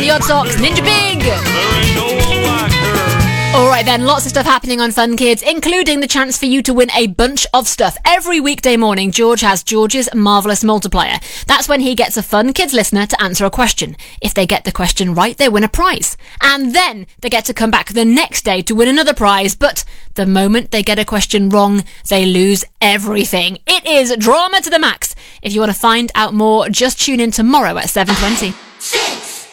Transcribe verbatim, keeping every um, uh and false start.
the Odd Socks, Ninja Big. Alright then, lots of stuff happening on Fun Kids, including the chance for you to win a bunch of stuff. Every weekday morning, George has George's Marvellous Multiplier. That's when he gets a Fun Kids listener to answer a question. If they get the question right, they win a prize. And then they get to come back the next day to win another prize, but the moment they get a question wrong, they lose everything. It is drama to the max. If you want to find out more, just tune in tomorrow at seven twenty.